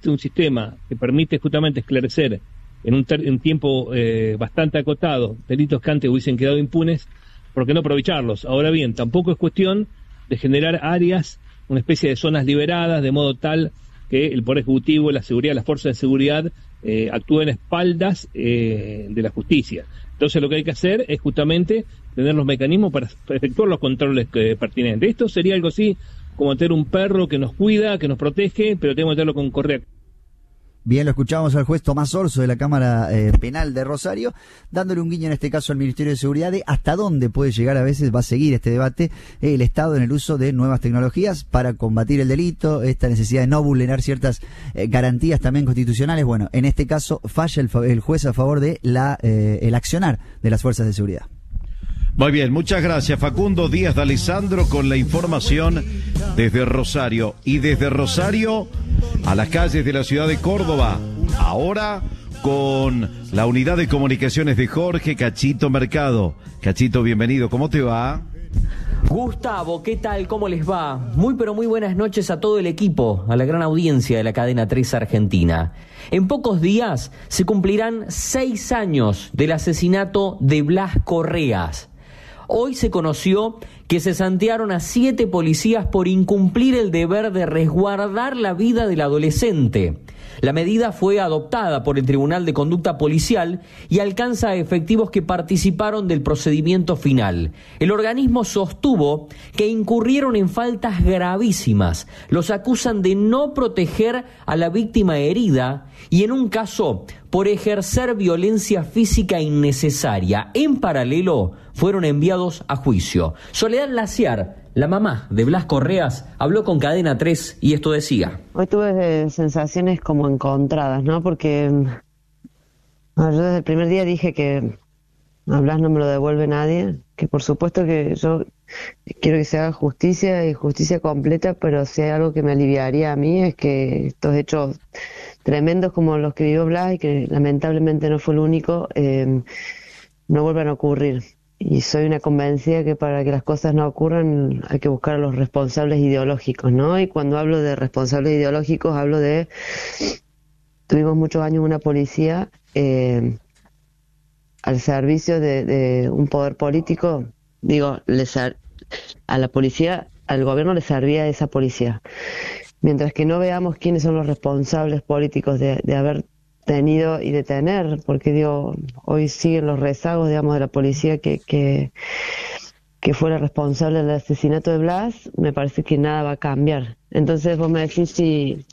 existe un sistema que permite justamente esclarecer en un tiempo bastante acotado delitos que antes hubiesen quedado impunes, ¿por qué no aprovecharlos? Ahora bien, tampoco es cuestión de generar áreas, una especie de zonas liberadas, de modo tal que el Poder Ejecutivo, la seguridad, las fuerzas de seguridad actúen a espaldas de la justicia. Entonces lo que hay que hacer es justamente tener los mecanismos para efectuar los controles pertinentes. Esto sería algo así como tener un perro que nos cuida, que nos protege, pero tenemos que tenerlo con correa. Bien, lo escuchábamos al juez Tomás Orso de la Cámara Penal de Rosario, dándole un guiño en este caso al Ministerio de Seguridad de hasta dónde puede llegar, a veces va a seguir este debate, el Estado en el uso de nuevas tecnologías para combatir el delito, esta necesidad de no vulnerar ciertas garantías también constitucionales. Bueno, en este caso falla el juez a favor de el accionar de las fuerzas de seguridad. Muy bien, muchas gracias Facundo Díaz de Alessandro con la información desde Rosario. Y desde Rosario a las calles de la ciudad de Córdoba, ahora con la unidad de comunicaciones de Jorge Cachito Mercado. Cachito, bienvenido, ¿cómo te va? Gustavo, ¿qué tal? ¿Cómo les va? Muy pero muy buenas noches a todo el equipo, a la gran audiencia de la cadena 3 Argentina. En pocos días se cumplirán 6 años del asesinato de Blas Correas. Hoy se conoció que se santearon a 7 policías por incumplir el deber de resguardar la vida del adolescente. La medida fue adoptada por el Tribunal de Conducta Policial y alcanza a efectivos que participaron del procedimiento final. El organismo sostuvo que incurrieron en faltas gravísimas. Los acusan de no proteger a la víctima herida y en un caso por ejercer violencia física innecesaria. En paralelo fueron enviados a juicio. Soledad Laciar, la mamá de Blas Correas, habló con Cadena 3 y esto decía. Hoy tuve sensaciones como encontradas, ¿no? Porque yo desde el primer día dije que a Blas no me lo devuelve nadie, que por supuesto que yo quiero que se haga justicia y justicia completa, pero si hay algo que me aliviaría a mí es que estos hechos tremendos como los que vivió Blas y que lamentablemente no fue el único, no vuelvan a ocurrir. Y soy una convencida que para que las cosas no ocurran hay que buscar a los responsables ideológicos, ¿no? Y cuando hablo de responsables ideológicos hablo de... Tuvimos muchos años una policía al servicio de un poder político. Digo, a la policía, al gobierno le servía esa policía. Mientras que no veamos quiénes son los responsables políticos de haber tenido y de tener, porque digo, hoy siguen los rezagos, digamos, de la policía que fue la responsable del asesinato de Blas, me parece que nada va a cambiar. Entonces vos me decís si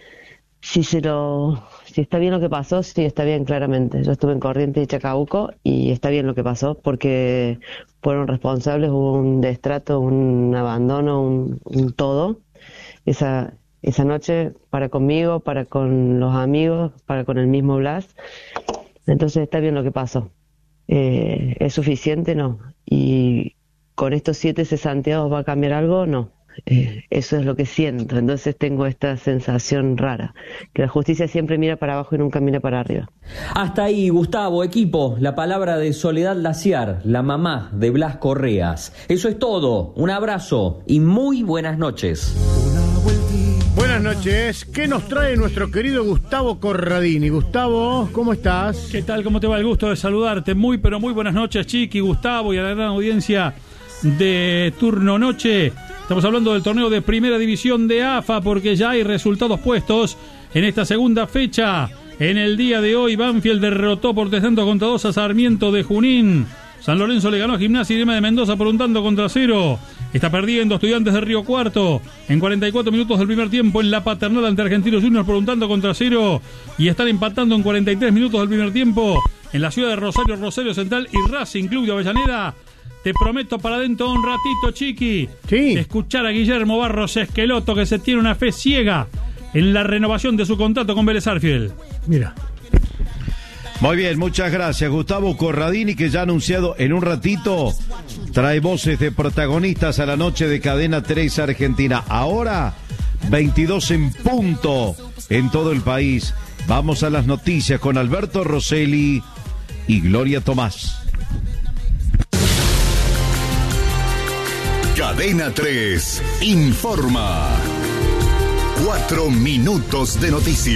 está bien lo que pasó. Sí, está bien, claramente. Yo estuve en Corrientes y Chacabuco y está bien lo que pasó porque fueron responsables, hubo un destrato, un abandono, un todo. Esa noche para conmigo, para con los amigos, para con el mismo Blas. Entonces está bien lo que pasó. ¿Es suficiente? No. ¿Y con estos 7 cesanteados va a cambiar algo? No. Eso es lo que siento. Entonces tengo esta sensación rara, que la justicia siempre mira para abajo y nunca mira para arriba. Hasta ahí, Gustavo, equipo, la palabra de Soledad Laciar, la mamá de Blas Correas. Eso es todo. Un abrazo y muy buenas noches. Buenas noches. ¿Qué nos trae nuestro querido Gustavo Corradini? Gustavo, ¿cómo estás? ¿Qué tal? ¿Cómo te va? El gusto de saludarte. Muy, pero muy buenas noches, Chiqui, Gustavo y a la gran audiencia de Turno Noche. Estamos hablando del torneo de Primera División de AFA porque ya hay resultados puestos en esta segunda fecha. En el día de hoy, Banfield derrotó por 3-2 a Sarmiento de Junín. San Lorenzo le ganó a Gimnasia y Grima de Mendoza por 1-0. Está perdiendo Estudiantes de Río Cuarto en 44 minutos del primer tiempo en La Paternal ante Argentinos Juniors por 1-0. Y están empatando en 43 minutos del primer tiempo en la ciudad de Rosario, Rosario Central y Racing Club de Avellaneda. Te prometo para dentro un ratito, Chiqui, sí, escuchar a Guillermo Barros Esqueloto, que se tiene una fe ciega en la renovación de su contrato con Vélez Sarsfield. Mira. Muy bien, muchas gracias Gustavo Corradini, que ya ha anunciado en un ratito trae voces de protagonistas a la noche de Cadena 3 Argentina. Ahora 22 en punto en todo el país. Vamos a las noticias con Alberto Rosselli y Gloria Tomás. Cadena 3 informa. 4 minutos de noticias.